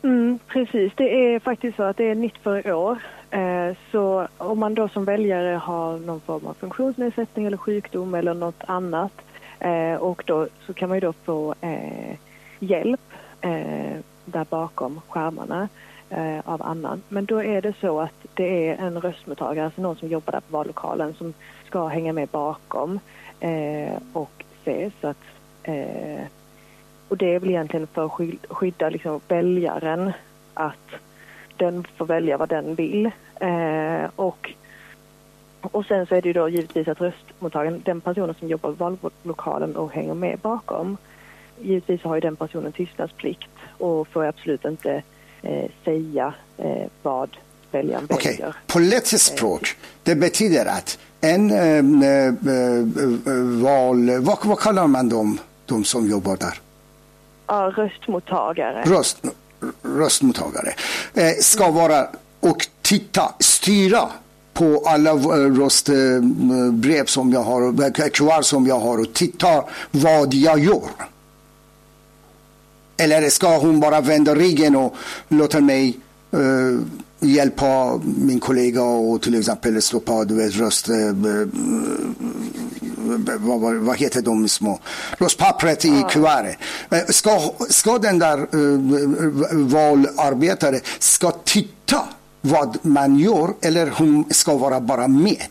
Precis, det är faktiskt så att det är nytt för i år. Så om man då som väljare har någon form av funktionsnedsättning eller sjukdom eller något annat, och då så kan man ju då få hjälp där bakom skärmarna av annan. Men då är det så att det är en röstmottagare, alltså någon som jobbar där på vallokalen, som ska hänga med bakom och se så att och det är väl egentligen för att skydda liksom väljaren, att den får välja vad den vill. Och sen så är det ju då givetvis att röstmottagaren, den personen som jobbar på vallokalen och hänger med bakom, givetvis har ju den personen tystnadsplikt och får absolut inte säga vad väljaren väljer. På lätt språk, det betyder att en vad kallar man de som jobbar där? Ja, röstmottagare. Röstmottagare ska vara och styra på alla röstbrev som jag har, kuvert som jag har, och titta vad jag gör. Eller ska hon bara vända ryggen och låta mig hjälpa min kollega och till exempel stoppa röst vad heter de små röstpappret i kuvertet. Ska den där valarbetare ska titta vad man gör, eller hon ska vara bara med?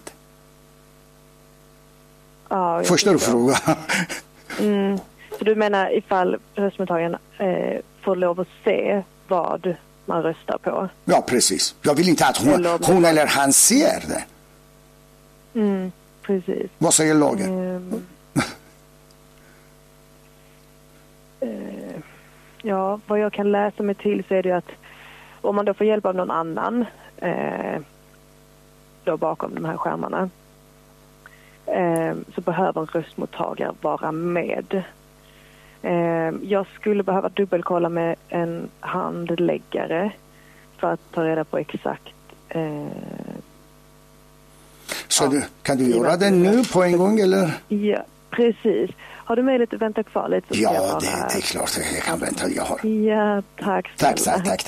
Förstår du frågan? Så du menar ifall röstmottagaren får lov att se vad man röstar på? Ja, precis. Jag vill inte att hon eller han ser det. Precis. Vad säger lagen? Ja, vad jag kan läsa mig till så är det att om man då får hjälp av någon annan då bakom de här skärmarna, så behöver en röstmottagare vara med. Jag skulle behöva dubbelkolla med en handläggare för att ta reda på exakt. Så kan du göra det nu på en gång, eller? Ja, precis. Har du möjlighet att vänta kvar lite? Ja, det är klart jag kan vänta. Jag har. Ja, tack. Tack.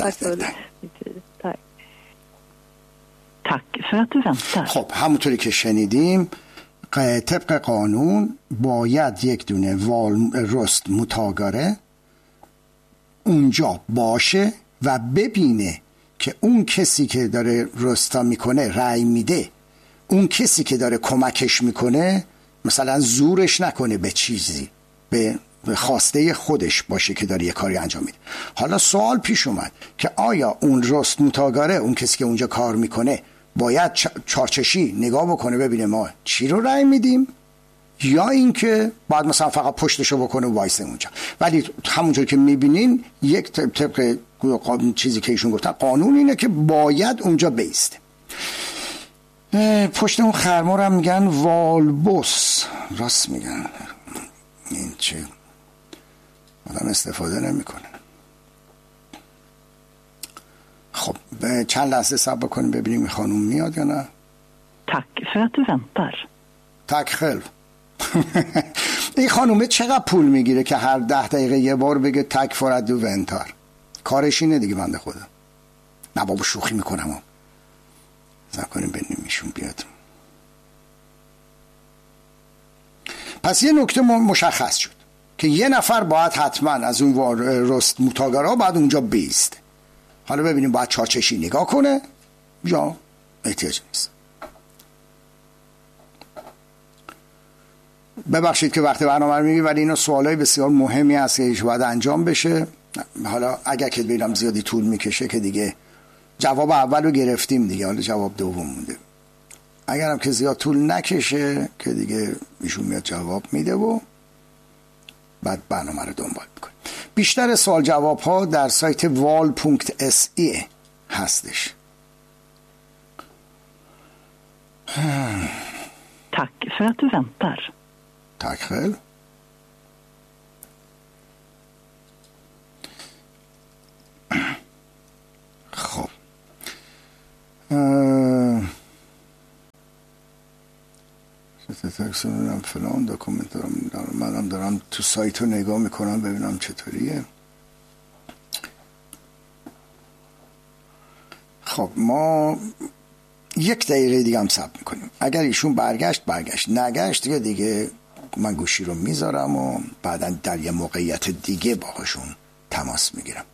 Tack för att du väntar. خب همونطوری که شنیدیم طبق قانون باید یک دونه رست متاگره اونجا باشه و ببینه که اون کسی که داره رستا میکنه رأی میده، اون کسی که داره کمکش میکنه مثلا زورش نکنه به چیزی، به خواسته خودش باشه که داره یه کاری انجام میده. حالا سوال پیش اومد که آیا اون رست متاگره، اون کسی که اونجا کار میکنه، باید چارچشی نگاه بکنه ببینه ما چی رو رأی میدیم، یا اینکه بعد مثلا فقط پشتشو بکنه و وایسه اونجا. ولی همونجور که میبینین یک طبق چیزی که ایشون گفتن قانون اینه که باید اونجا بیسته. پشت اون خرما رو هم میگن والبوس، راست میگن. این چه آدم استفاده نمیکنه. خب چند لحظه صبر کنیم ببینیم خانم میاد یا نه. Tack för att du väntar. Tack själv. این خانومه چقدر پول میگیره که هر 10 دقیقه یه بار بگه تک for att du väntar؟ کارش اینه دیگه بنده خدا. نه بابا شوخی میکنم. صبر کنیم ببینیم ایشون بیاد. پس یه نکته مشخص شد که یه نفر باید حتما از اون رست متاگرها باید اونجا بیسته. حالا ببینیم باید چارچشی نگاه کنه یا احتیاج نیست. ببخشید که وقت برنامه رو میگیم، ولی اینا سوالای بسیار مهمی هست که باید انجام بشه. حالا اگر که ببینم زیادی طول میکشه که دیگه جواب اول رو گرفتیم دیگه، حالا جواب دوم مونده. اگرم که زیاد طول نکشه که دیگه ایشون میاد جواب میده و بعد برنامه رو دنبال میکنیم. بیشتر سوال جواب ها در سایت val.se هستش. Tack för att du väntar. Tack själv. خب فلان داکومنت دارم، منم دارم تو سایت رو نگاه میکنم ببینم چطوریه. خب ما 1 دقیقه دیگه هم صبر میکنیم. اگر ایشون برگشت نگشت دیگه من گوشی رو میذارم و بعدا در یه موقعیت دیگه باهاشون تماس میگیرم.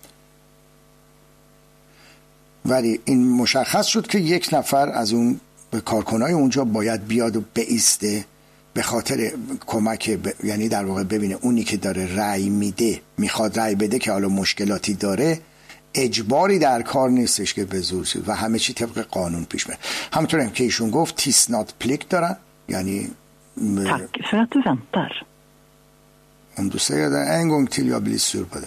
ولی این مشخص شد که 1 نفر از اون کارکنای اونجا باید بیاد و بایسته به خاطر کمک یعنی در واقع ببینه اونی که داره رأی میده میخواد رأی بده که حالا مشکلاتی داره، اجباری در کار نیستش که به زور و همه چی طبق قانون پیش بره. همونطور هم که ایشون گفت تیسنات پلیک دارن، یعنی Tack för att du väntar. om du säger det en gång till jag blir sur på det.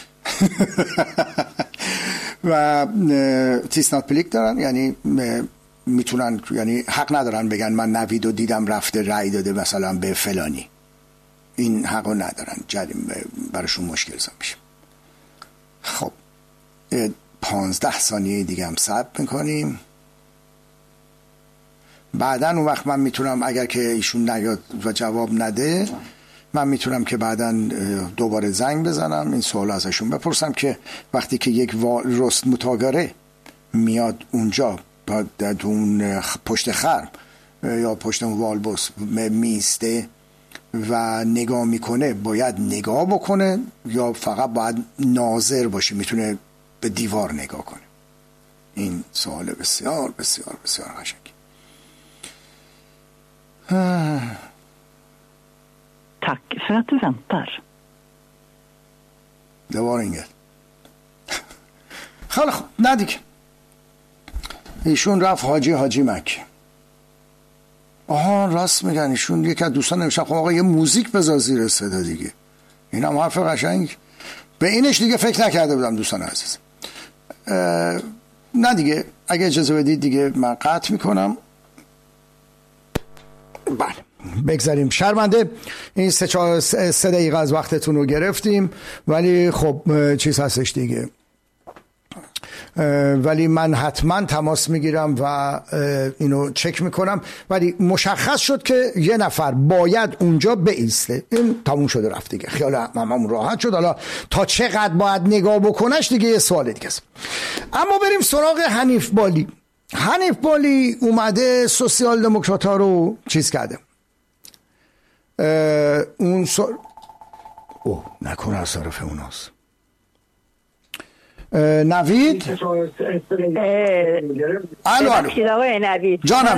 و تیسنات پلیک دارن، یعنی میتونن، یعنی حق ندارن بگن من نویدو دیدم رفته رأی داده مثلا به فلانی. این حقو ندارن، براشون مشکل زا میشه. خب 15 ثانیه دیگه هم صبر میکنیم. بعدن اون وقت من میتونم اگر که ایشون نیاد و جواب نده، من میتونم که بعدن دوباره زنگ بزنم این سوال ازشون بپرسم که وقتی که یک رست متاگره میاد اونجا در اون پشت خرم یا پشت اون والبوس میسته و نگاه میکنه، باید نگاه بکنه یا فقط باید ناظر باشه، میتونه به دیوار نگاه کنه؟ این سوال بسیار بسیار بسیار قشنگه. Tack för att du väntar. Det var inget. خیلی خوب، نه دیگه. ایشون رفت حاجی مکه. آها راست میگن، ایشون یکی از دوستان نوشتن خب آقا یه موزیک بذار زیر صدا دیگه. این هم حرف قشنگ. به اینش دیگه فکر نکرده بودم دوستان عزیز. نه دیگه، اگه اجازه بدید دیگه من قطع میکنم. بله بگذاریم، شرمنده این 3 دقیقه از وقتتون رو گرفتیم، ولی خب چیز هستش دیگه. ولی من حتما تماس میگیرم و اینو چک میکنم. ولی مشخص شد که یه نفر باید اونجا بایسته. این تموم شده رفت دیگه، خیال هممون راحت شد. حالا تا چقدر باید نگاه بکنش دیگه یه سوال دیگه است. اما بریم سراغ حنیف بالی. حنیف بالی اومده سوسیال دموکرات ها رو چیز کرده. اون نکنه از طرف اوناست. نوید الو آقای نوید جانم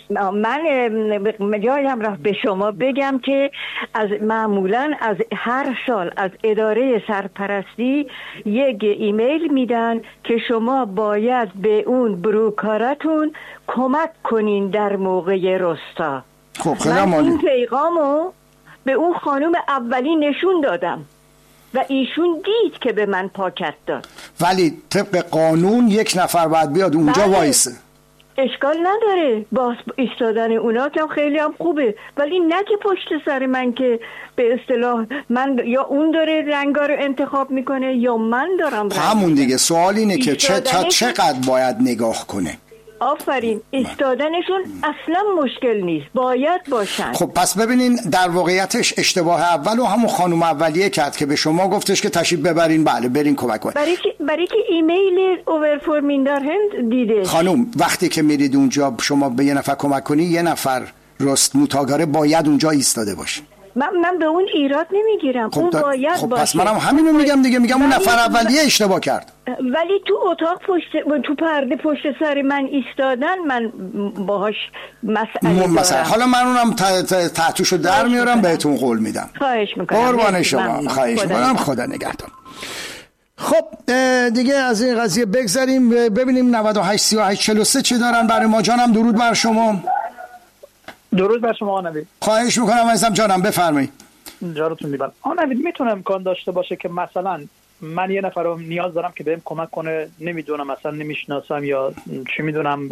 من جایم رفت به شما بگم که از معمولا از هر سال از اداره سرپرستی یک ایمیل میدن که شما باید به اون بروکارتون کمک کنین در موقع رستا. خب خیلی من مالی. این پیغامو به اون خانم اولی نشون دادم و ایشون دید که به من پاکت داد. ولی طبق قانون 1 نفر باید بیاد اونجا وایسه. اشکال نداره، باز ایستادن اونا که خیلی هم خوبه، ولی نه که پشت سر من که به اصطلاح من یا اون داره رنگا رو انتخاب میکنه یا من دارم همون دیگه. سوال اینه که چقدر باید نگاه کنه. آفرین، ایستادنشون اصلا مشکل نیست، باید باشن. خب پس ببینین در واقعیتش اشتباه اول و همون خانم اولیه کرد که به شما گفتش که تشریف ببرین، بله برین کمک کنین. برای که ایمیل اوورفورمین در هند دیده. خانم وقتی که میرید اونجا شما به یه نفر کمک کنی، یه نفر رست متاگره باید اونجا ایستاده باشه. من به اون ایراد نمیگیرم. خب اون باید خب باشه. پس منم همینو میگم دیگه، میگم اون نفر اولیه اشتباه کرد. ولی تو اتاق تو پرده پشت سر من ایستادن، من باهاش مسئله دارم. حالا من اونم تحتوشو در میارم، بهتون قول میدم. خواهش میکنم. قربان شما، خواهش میکنم. خدا نگهدار. خب دیگه از این قضیه بگذاریم، ببینیم 98 38 43 چی دارن برای ما. جانم درود بر شما. درود بر شما نوید. خواهش میکنم عزیزم، جانم بفرمایید. جارتون میبرم. نوید میتونه امکان داشته باشه که مثلا من یه نفر رو نیاز دارم که بهم کمک کنه، نمیدونم مثلا نمیشناسم یا چی میدونم،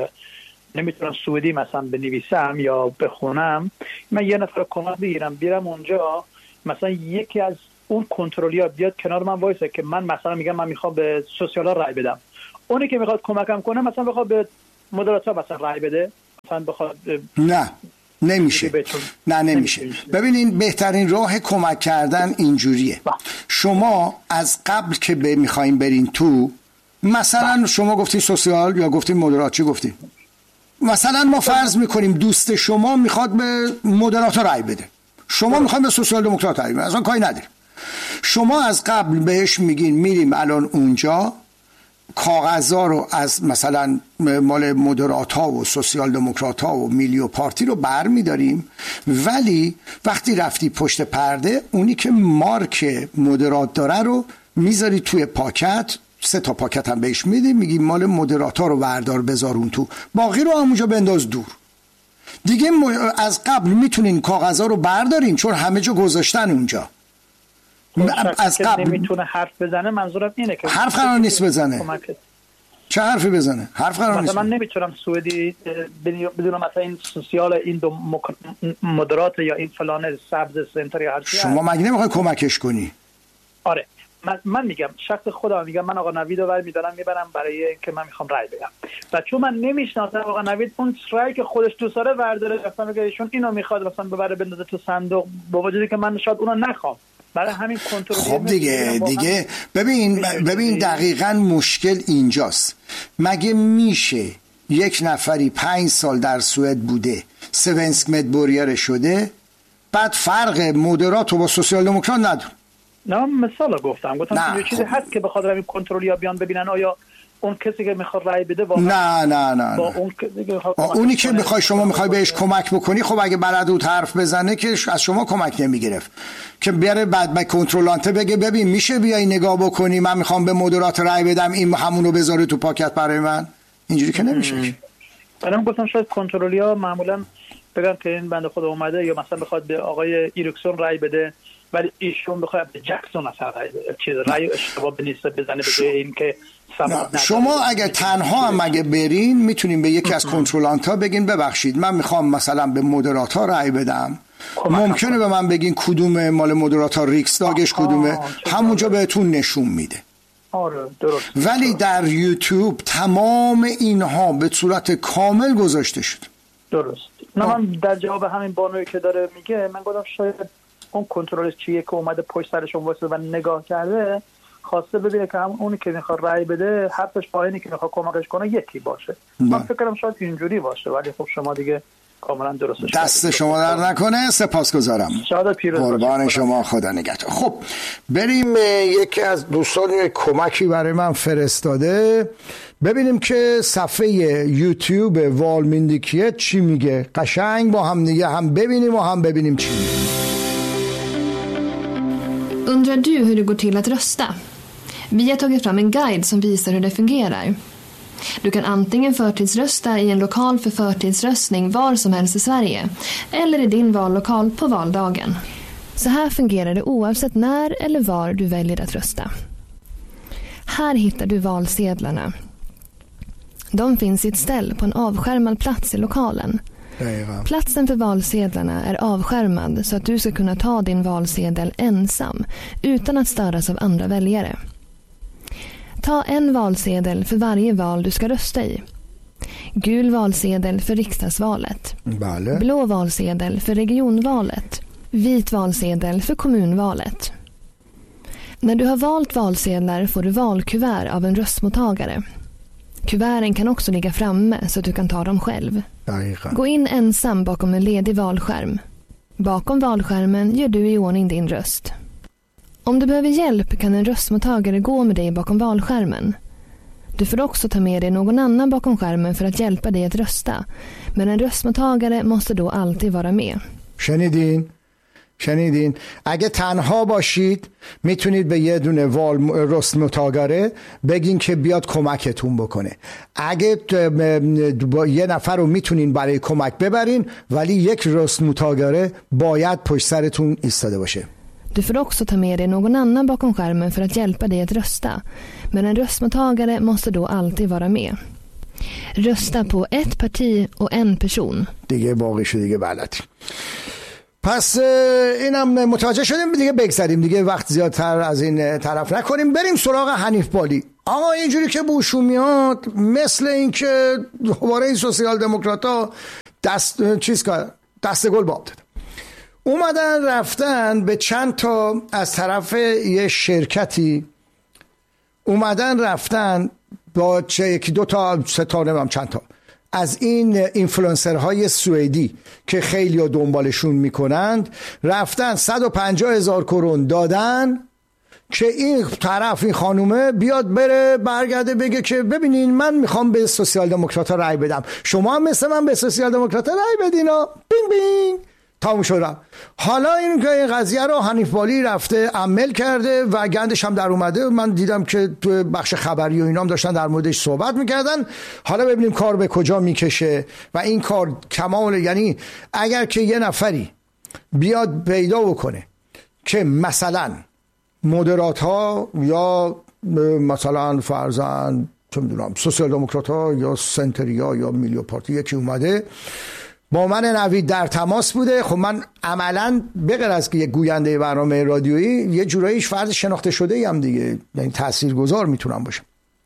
نمیتونم سعودی مثلا بنویسم یا بخونم، من یه نفر رو کمک بگیرم بیرم اونجا، مثلا یکی از اون کنترلیا بیاد کنار من وایسه که من مثلا میگم من میخوام به سوسیالا رای بدم، اونی که میخواد کمکم کنه مثلا بخواد به مدیرات‌ها مثلا رای بده، مثلا بخواد نه نمیشه. نه نمیشه. ببینین بهترین راه کمک کردن اینجوریه. شما از قبل که میخواین برین تو مثلا شما گفتی سوسیال یا گفتی مدرات، چی گفتی؟ مثلا ما فرض میکنیم دوست شما میخواد به مدرات رای بده، شما میخواید به سوسیال دموکرات رای بده، اصلا کاری نداریم. شما از قبل بهش میگین میریم الان اونجا کاغذها رو از مثلا مال مدرات ها و سوسیال دموکرات ها و میلیو پارتی رو بر میداریم، ولی وقتی رفتی پشت پرده اونی که مارک مدرات داره رو میذاری توی پاکت، 3 تا پاکت هم بهش میدی، میگی مال مدرات ها رو بردار بذارون تو، باقی رو همونجا بنداز دور. دیگه از قبل میتونین کاغذها رو بردارین چون همه جا گذاشتن اونجا. از قبل نمیتونه حرف بزنه، منظورم اینه که حرف قرار نیست بزنه. چه حرفی بزنه؟ حرف قرار نیست. مثلا من نمیتونم سوئدی بدون مثلا این سوسیال این دو مدرات یا این فلان سبز سنتر یا هر چیزی. شما مگه نمیخوای کمکش کنی؟ آره من میگم شخص خودم میگم من آقا نوید رو میدارم میبرم برای اینکه من میخوام رای بدم و چون من نمیشناسم آقا نوید اون رای که خودش دوست داره برداره، مثلا میگه ایشون اینو میخواد مثلا ببره بندازه تو صندوق، با وجودی که من شاید اونو نخوام، برای همین کنترل. خب دیگه ببین دقیقاً مشکل اینجاست. مگه میشه یک نفری 5 سال در سوئد بوده، سونسک مدبوریار شده، بعد فرق مدرات و با سوسیال دموکرات ندونه؟ نه مثلا گفتم یه چیزی هست که بخواد روی کنترلیا بیان ببینن آیا اون کسی که میخواد رای بده واقعا نه اونی که شما میخوای بهش کمک بکنی، خب اگه بلد بود حرف بزنه که از شما کمک نمیگرفت که بیاره بعد به کنترلانته بگه ببین میشه بیای نگاه بکنی من میخوام به مدرات رای بدم، این همونو بذاره تو پاکت برای من. اینجوری که نمیشه. منم گفتم شاید کنترلیا معمولا بگن که این بنده خدا اومده یا مثلا بخواد به آقای ایرکسون رای بده ولی ایشون بخواد به جکسون مثلا رای اشتباه بنویسه بزنه به این که شما اگه تنها هم اگه برین میتونین به یکی از کنترلانتا بگین ببخشید من میخوام مثلا به مدرات ها رای بدم، ممکنه به من بگین کدوم مال مدرات ها ریکسداگش کدومه، همونجا بهتون نشون میده. آره درست. ولی در یوتیوب تمام اینها به صورت کامل گذاشته شد. درست. نه من در جواب همین بانوی که داره میگه من گفتم شاید اون کنترلش چیه که اومده پشت سرشون واسه و نگاه کرده خواسته ببینه که هم اونی که میخواد رای بده حرفش با اینی که میخواد کمکش کنه یکی باشه. من فکر کنم شاید اینجوری باشه ولی خب شما دیگه کاملا درستش. دست شما در نکنه. سپاسگزارم. شاد پیروز قربان شما. خدا نگهدار. خب بریم یکی از دوستان کمکی برای من فرستاده ببینیم که صفحه یوتیوب والمینdikiet چی میگه. قشنگ با هم دیگه هم ببینیم و هم ببینیم چی میگه. Undrar du hur det går till att rösta? Vi har tagit fram en guide som visar hur det fungerar. Du kan antingen förtidsrösta i en lokal för förtidsröstning var som helst i Sverige eller i din vallokal på valdagen. Så här fungerar det oavsett när eller var du väljer att rösta. Här hittar du valsedlarna. De finns i ett ställ på en avskärmad plats i lokalen. Platsen för valsedlarna är avskärmad så att du ska kunna ta din valsedel ensam utan att störas av andra väljare. Ta en valsedel för varje val du ska rösta i. Gul valsedel för riksdagsvalet. Blå valsedel för regionvalet. Vit valsedel för kommunvalet. När du har valt valsedlar får du valkuvert av en röstmottagare. Kuverten kan också ligga framme så att du kan ta dem själv. Gå in ensam bakom en ledig valskärm. Bakom valskärmen gör du i ordning din röst. Om du behöver hjälp kan en röstmottagare gå med dig bakom valskärmen. Du får också ta med dig någon annan bakom skärmen för att hjälpa dig att rösta. Men en röstmottagare måste då alltid vara med. شنیدین؟ اگه تنها باشید میتونید به یه دونه رستمتاگره بگین که بیاد کمکتون بکنه. اگه یه نفر رو میتونین برای کمک bebärin ولی یک رستمتاگره باید پشت سرتون ایستاده باشه. Du får också ta med dig någon annan bakom skärmen för att hjälpa dig att rösta. Men en röstmottagare måste då alltid vara med. Rösta på ett parti och en person. دیگه باقیشو دیگه بلدی. پس اینم متوجه شدیم دیگه، بگذاریم دیگه وقت زیادتر از این طرف نکنیم، بریم سراغ حنیف بالی. آقا اینجوری که بوشو میاد مثل این که دوباره این سوسیال دموکراتا دست گل باب داد. اومدن رفتن به چند تا از طرف یه شرکتی اومدن رفتن با یکی دو تا سه تا نمیدونم چند تا از این اینفلوئنسرهای سوئدی که خیلی ها دنبالشون میکنند رفتن 150,000 کرون دادن که این طرف این خانومه بیاد بره برگرده بگه که ببینین من میخوام به سوسیال دموکرات ها رای بدم، شما هم مثل من به سوسیال دموکرات ها رای بدین ها. بینگ بینگ تموم شد. حالا این قضیه رو حنیف بالی رفته عمل کرده و گندش هم در اومده. من دیدم که تو بخش خبری و اینام داشتن در موردش صحبت میکردن. حالا ببینیم کار به کجا میکشه و این کار کمال، یعنی اگر که یه نفری بیاد پیدا بکنه که مثلا مدرات ها یا مثلا فرضاً چه میدونم سوسیال دموکرات ها یا سنتریا یا میلیو پارتی یکی اومده با من نوید در تماس بوده، خب من عملاً بغیر از که یک گوینده برنامه رادیویی یه جوراییش فرد شناخته شده ایم دیگه، یعنی تاثیرگذار میتونم باشم،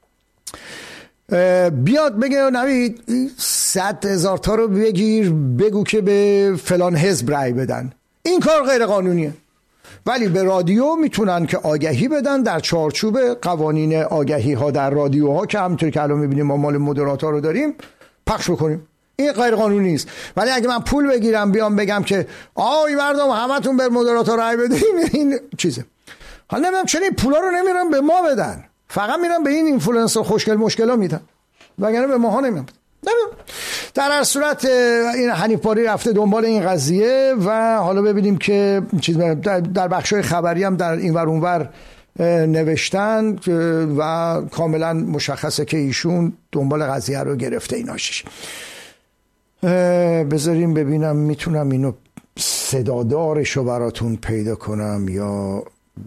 بیاد بگه نوید 100,000 تا رو بگیر بگو که به فلان حزب رای بدن، این کار غیر قانونیه. ولی به رادیو میتونن که آگهی بدن در چارچوب قوانین آگهی ها در رادیوها که همونطوری که الان میبینیم ما مال مدرات‌ها رو داریم پخش بکنیم. این غیر قانونی است. ولی اگه من پول بگیرم بیام بگم که آی مردم همتون به مدرات‌ها رای بدین، این چیزه. حالا نمیدونم چرا این پولا رو نمیرن به ما بدن، فقط میرن به این اینفلوئنسر خوشگل مشکلا میدن، وگرنه به ماها نمیدن. در هر صورت این حنیف بالی رفته دنبال این قضیه و حالا ببینیم که چیز در بخشای خبری هم در این ور اونور نوشتن و کاملا مشخصه که ایشون دنبال قضیه رو گرفته. ایناشش بذاریم ببینم میتونم اینو صدادارش رو براتون پیدا کنم یا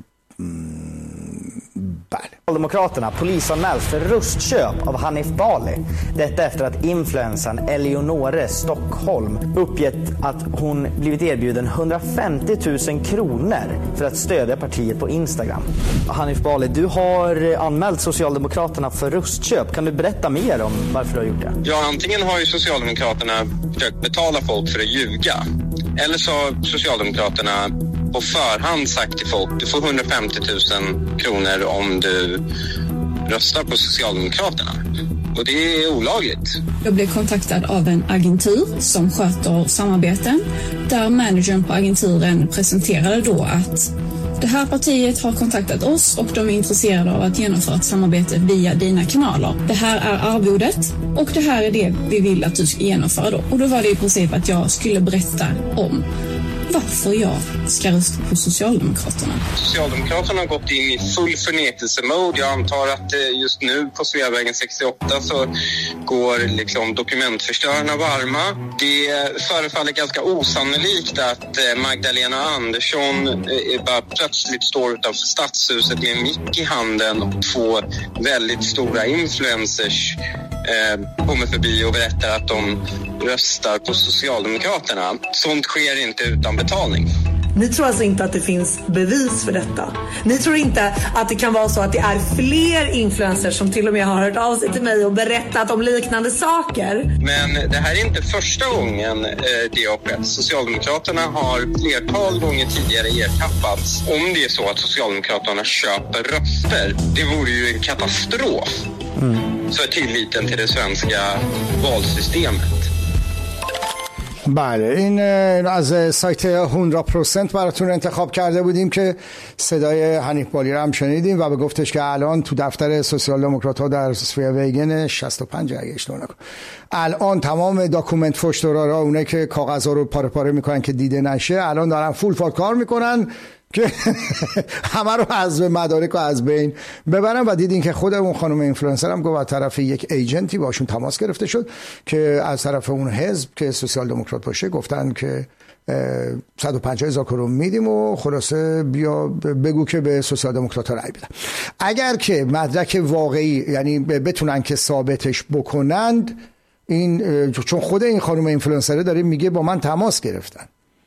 bale. Socialdemokraterna polisanmäls för röstköp av Hanif Bali. Detta efter att influensan Eleonore Stockholm uppgett att hon blivit erbjuden 150 000 kronor för att stödja partiet på Instagram. Hanif Bali, du har anmält Socialdemokraterna för röstköp. Kan du berätta mer om varför du har gjort det? Ja, antingen har ju Socialdemokraterna försökt betala folk för att ljuga. Eller så har Socialdemokraterna på förhand sagt till folk du får 150 000 kronor om du röstar på Socialdemokraterna. Och det är olagligt. Jag blev kontaktad av en agentur som sköter samarbeten där managern på agenturen presenterade då att det här partiet har kontaktat oss och de är intresserade av att genomföra ett samarbete via dina kanaler. Det här är arvodet och det här är det vi vill att du ska genomföra då. Och då var det i princip att jag skulle berätta om varför jag ska rösta på Socialdemokraterna. Socialdemokraterna har gått in i full förnekelsemode. Jag antar att just nu på Sveavägen 68 så går liksom dokumentförstörarna varma. Det förefaller ganska osannolikt att Magdalena Andersson bara plötsligt står utanför stadshuset med en mick i handen och två väldigt stora influencers kommer förbi och berättar att de röstar på Socialdemokraterna. Sånt sker inte utan betalning. Ni tror alltså inte att det finns bevis för detta? Ni tror inte att det kan vara så att det är fler influencers som till och med har hört av sig till mig och berättat om liknande saker? Men det här är inte första gången det har skett. Socialdemokraterna har flertal gånger tidigare ertappats. Om det är så att Socialdemokraterna köper röster, det vore ju en katastrof för tilliten till det svenska valsystemet. بله، این از سایت 100% براتون انتخاب کرده بودیم که صدای حنیف بالی رو هم شنیدیم و به گفتش که الان تو دفتر سوسیال دموکرات ها در سویاویگن 65 اگه اشتباه نکنم الان تمام داکومنت فوشتورارا اونه که کاغذها رو پاره پاره میکنن که دیده نشه الان دارن فول فار کار میکنن که همه رو از مدارک و از بین ببرن و دیدین که خود اون خانم اینفلوئنسر هم گفت از طرف یک ایجنتی باشون تماس گرفته شد که از طرف اون حزب که سوسیال دموکرات باشه گفتن که 150,000 کرون میدیم و خلاصه بیا بگو که به سوسیال دموکرات رای بدن. اگر که مدرک واقعی یعنی بتونن که ثابتش بکنند این چون خود این خانم اینفلوئنسر داره میگه با من تماس گرفتن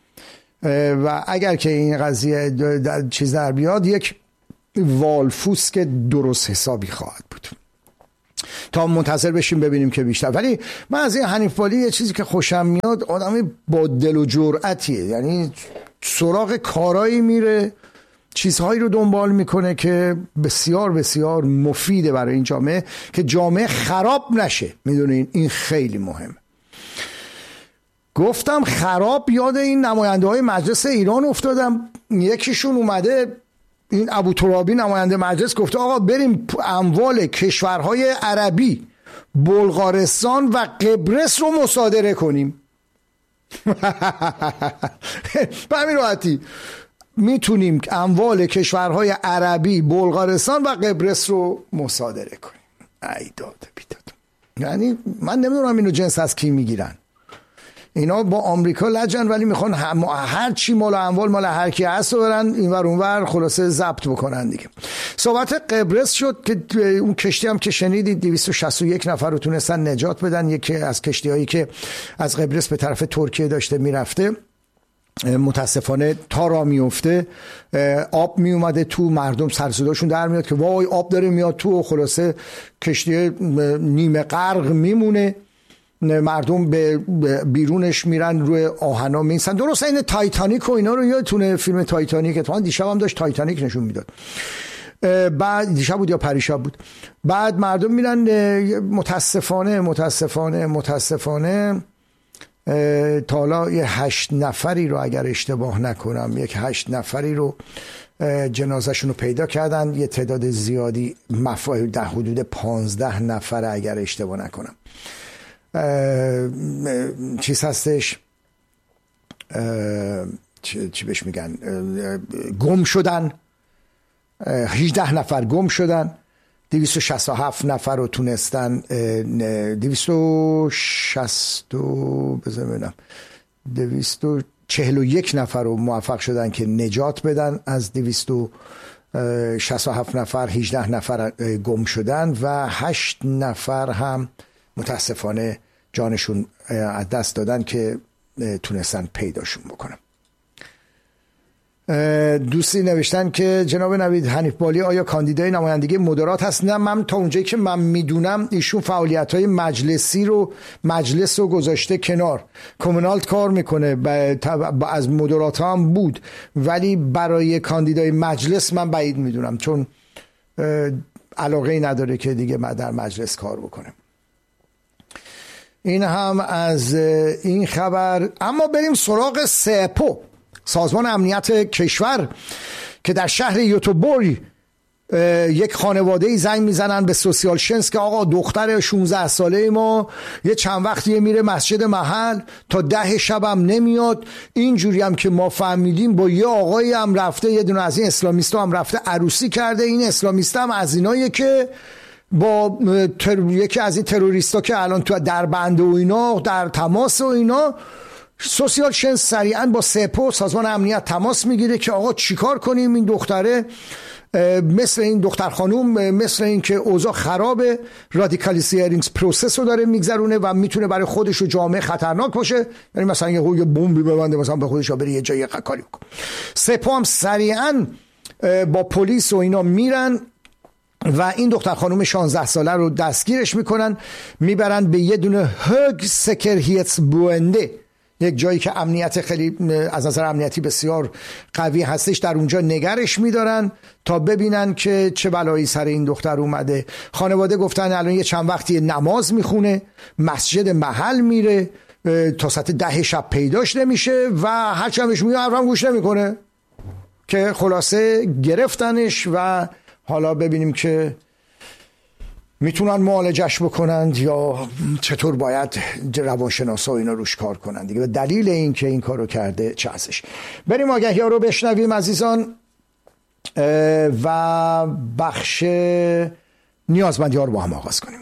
و اگر که این قضیه چیز در بیاد یک والفوسک درست حسابی خواهد بود. تا منتظر بشیم ببینیم که بیشتر. ولی من از این حنیف بالی یه چیزی که خوشم میاد آدمی با دل و جرأتیه، یعنی سراغ کارایی میره چیزهایی رو دنبال میکنه که بسیار بسیار مفیده برای این جامعه که جامعه خراب نشه. میدونین این خیلی مهم. گفتم خراب، یاد این نماینده های مجلس ایران افتادم. یکیشون اومده، این ابو ترابی نماینده مجلس، گفته آقا بریم اموال کشورهای عربی، بلغارستان و قبرس رو مصادره کنیم. به همین راحتی میتونیم اموال کشورهای عربی، بلغارستان و قبرس رو مصادره کنیم. ای داده بیداد. یعنی من نمیدونم اینو جنس از کی میگیرن. اینا با آمریکا لجن، ولی میخوان هر چی مال اموال مال هر کی هست رو برن اینور اونور خلاصه ضبط بکنن دیگه. صحبت قبرس شد که اون کشتی هم که شنیدید 261 نفر رو تونستن نجات بدن. یکی از کشتی‌هایی که از قبرس به طرف ترکیه داشته میرفته متاسفانه تا را میفته، آب می اومده تو، مردم سرصداشون در میاد که وای آب داره میاد تو، و خلاصه کشتی نیمه غرق میمونه. مردم به بیرونش میرن، روی آهنا میسن. درست این تایتانیک و اینا رو یادتونه، فیلم تایتانیک اتفاقا دیشب هم داشت تایتانیک نشون میداد. بعد دیشب بود یا پریشب بود. بعد مردم میرن، متاسفانه تا حالا یه 8 نفری رو اگر اشتباه نکنم 8 نفری رو جنازهشون رو پیدا کردن. یه تعداد زیادی در حدود 15 نفر اگر اشتباه نکنم چیز هستش، چی بهش میگن، گم شدن. 18 نفر گم شدن. 267 نفر رو تونستن 241 نفر رو موفق شدن که نجات بدن از 267 نفر. 18 نفر گم شدن و 8 نفر هم متاسفانه جانشون از دست دادن که تونستن پیداشون بکنن. دوستی نوشتن که جناب نوید حنیف بالی آیا کاندیدای نمایندگی مدارات هست؟ نه، من تا اونجایی که من میدونم ایشون فعالیت‌های مجلس رو گذاشته کنار. کمونالت کار میکنه، از مدارات هم بود، ولی برای کاندیدای مجلس من بعید میدونم، چون علاقه نداره که دیگه در مجلس کار بکنه. این هم از این خبر. اما بریم سراغ سپو، سازمان امنیت کشور، که در شهر یوتوبوری یک خانواده زنگ میزنن به سوسیال شنس که آقا دختر 16 ساله ما یه چند وقتیه میره مسجد محل تا 10 شب هم نمیاد. اینجوری هم که ما فهمیدیم با یه آقایی هم رفته، یه دونه از این اسلامیستا هم رفته عروسی کرده. این اسلامیستا هم از اینایه که با یکی از این تروریستا که الان تو در بند و اینا در تماس و اینا. سوسیال شنس سریعا با سپو سازمان امنیت تماس میگیره که آقا چیکار کنیم، این دختره مثل این دختر خانوم مثل این که اوضاع خرابه، رادیکالیزیشن پروسس رو داره میگذرونه و میتونه برای خودش و جامعه خطرناک باشه. یعنی مثلا یه بمبی ببنده مثلا به خودش بره یه جای کاری کنه. سپو هم سریعا با پلیس و اینا میرن و این دختر خانوم 16 ساله رو دستگیرش میکنن، میبرن به یه دونه هگ سکرهیتس بونده، یک جایی که امنیت خیلی از نظر امنیتی بسیار قوی هستش. در اونجا نگرش میدارن تا ببینن که چه بلایی سر این دختر اومده. خانواده گفتن الان یه چند وقتی نماز میخونه، مسجد محل میره، تا ساعت 10 شب پیداش نمیشه و هر چندش میگه حرفم گوش نمیکنه، که خلاصه گرفتنش و حالا ببینیم که میتونن معالجش بکنند یا چطور باید روانشناسا اینا روش کار کنند دیگه. و دلیل این که این کارو کرده چه هستش. بریم آگهی ها رو بشنویم عزیزان و بخش نیازمندی ها رو با هم آغاز کنیم.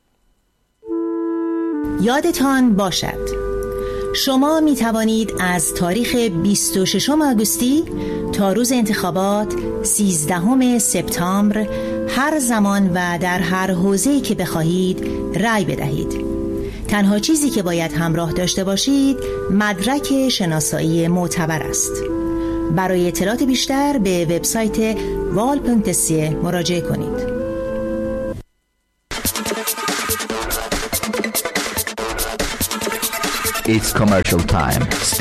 یادتان باشد شما می توانید از تاریخ 26 آگوستی تا روز انتخابات 13 سپتامبر هر زمان و در هر حوزه‌ای که بخواهید رأی بدهید. تنها چیزی که باید همراه داشته باشید مدرک شناسایی معتبر است. برای اطلاعات بیشتر به وبسایت val.se مراجعه کنید. It's commercial time.